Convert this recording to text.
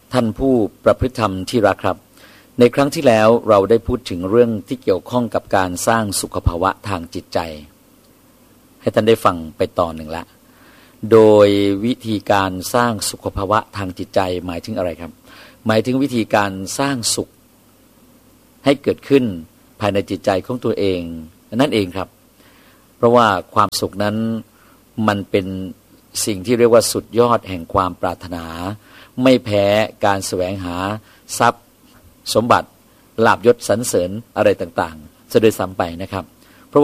ท่านผู้ประพฤติธรรมที่รักครับในครั้งที่แล้วเราได้พูดถึงเรื่องที่เกี่ยวข้องกับการสร้างสุขภาวะทางจิตใจให้ท่านได้ฟังไปตอนหนึ่งละโดยวิธีการสร้างสุขภาวะทางจิตใจหมายถึงอะไรครับหมายถึงวิธีการสร้างสุขให้เกิดขึ้นภายในจิตใจของตัวเองนั่นเองครับเพราะว่าความสุขนั้นมันเป็นสิ่งที่เรียกว่าสุดยอดแห่งความปรารถนาไม่แพ้การแสวงหาทรัพย์สมบัติลาภยศสรรเสริญอะไรต่างๆซะด้วยซ้ำไปนะครับ